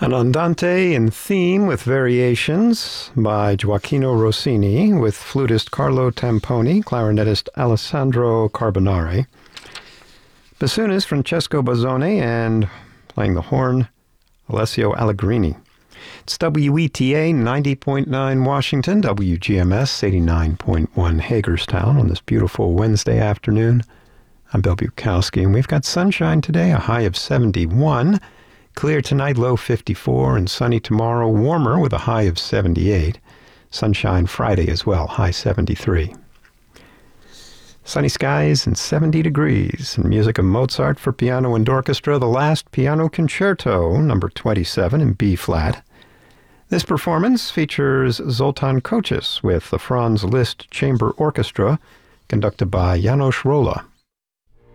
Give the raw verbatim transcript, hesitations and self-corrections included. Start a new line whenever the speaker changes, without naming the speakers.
An andante in theme with variations by Gioacchino Rossini with flutist Carlo Tamponi, clarinetist Alessandro Carbonari, bassoonist Francesco Bazzone, and playing the horn, Alessio Allegrini. It's W E T A ninety point nine Washington, W G M S eighty-nine point one Hagerstown on this beautiful Wednesday afternoon. I'm Bill Bukowski, and we've got sunshine today, a high of seventy-one. Clear tonight, low fifty-four, and sunny tomorrow, warmer with a high of seventy-eight. Sunshine Friday as well, high seventy-three. Sunny skies and seventy degrees, and music of Mozart for piano and orchestra, the last piano concerto, number twenty-seven in B-flat. This performance features Zoltan Kocis with the Franz Liszt Chamber Orchestra, conducted by Janos Rolla.